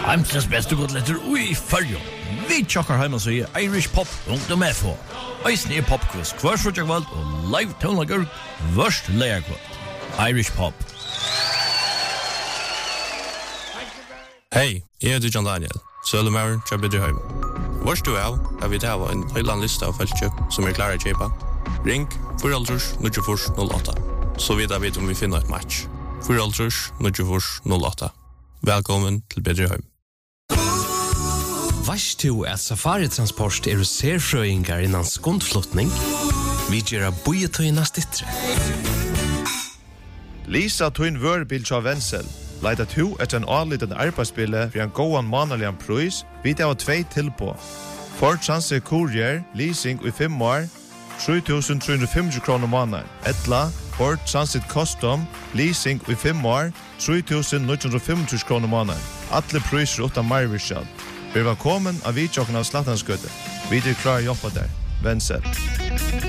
Heimsens beste godletter ui fyrjo. Vi tjokkar heima så i irishpop.fo. Eisen er popquiz, hver sutjakvald og live tónlagur, vørst leierkvald. Irish Pop. Hej, jeg heter John Daniel, Søllemauren til Bedreheim. Vørst du av, vi tava en høyland lista av feltkjøp som klar å kjøpa. Ring 4-0-04-08, så vet vi om vi finner et match. 4-0-04-08. Velkommen til Bedreheim. Vast du at Safari-transport serfrøyngar innan skundflutning? Vi gjør bojetøyna stittre. Lisa Twin Vørbil til Vensel. Leita to etter en anliten arbeidsbille for en gåan manalian pris, vi tar 2 tilpå. Ford Transit Courier, leasing i 5 år, 3.350 kroner måneden. Etla, Ford Transit Custom, leasing i 5 år, 3.950 kroner måneden. Alle priser utan marvirskjall. Vi er velkommen av vidtjokken av Slattanskøtte. Vi er klar å jobbe der. Vensel.